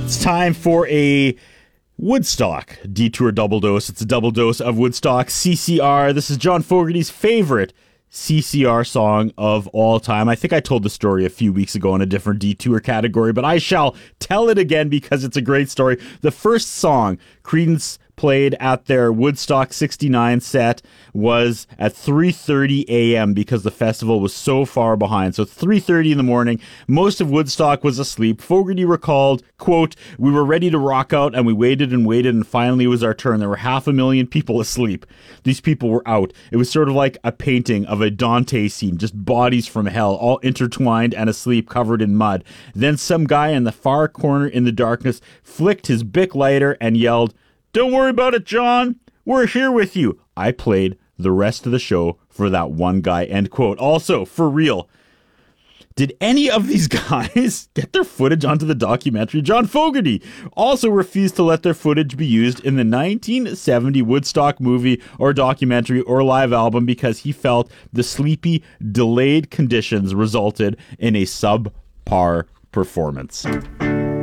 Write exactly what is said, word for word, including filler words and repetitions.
It's time for a Woodstock Detour Double Dose. It's a double dose of Woodstock C C R. This is John Fogerty's favorite C C R song of all time. I think I told the story a few weeks ago in a different Detour category, but I shall tell it again because it's a great story. The first song Creedence played at their Woodstock sixty-nine set was at three thirty a.m. because the festival was so far behind. So three thirty in the morning, most of Woodstock was asleep. Fogerty recalled, quote, "We were ready to rock out and we waited and waited and finally it was our turn. There were half a million people asleep. These people were out. It was sort of like a painting of a Dante scene, just bodies from hell, all intertwined and asleep, covered in mud. Then some guy in the far corner in the darkness flicked his Bic lighter and yelled, 'Don't worry about it, John. We're here with you.' I played the rest of the show for that one guy," end quote. Also, for real, did any of these guys get their footage onto the documentary? John Fogerty also refused to let their footage be used in the nineteen seventy Woodstock movie or documentary or live album because he felt the sleepy, delayed conditions resulted in a subpar performance.